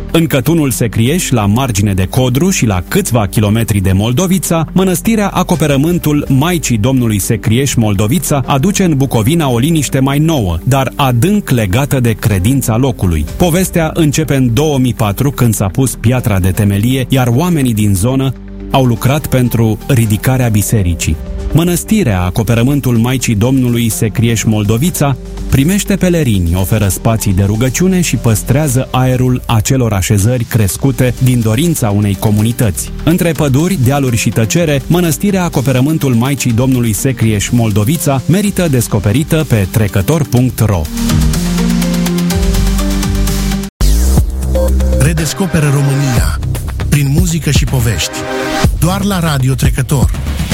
În Cătunul Secrieș, la margine de Codru și la câțiva kilometri de Moldovița, mănăstirea Acoperământul Maicii Domnului Secrieș Moldovița aduce în Bucovina o liniște mai nouă, dar adânc legată de credința locului. Povestea începe în 2004, când s-a pus piatra de temelie, iar oamenii din zonă au lucrat pentru ridicarea bisericii. Mănăstirea Acoperământul Maicii Domnului Secrieș Moldovița primește pelerini, oferă spații de rugăciune și păstrează aerul acelor așezări crescute din dorința unei comunități. Între păduri, dealuri și tăcere, Mănăstirea Acoperământul Maicii Domnului Secrieș Moldovița merită descoperită pe trecător.ro. Redescoperă România prin muzică și povești. Doar la Radio Trecător.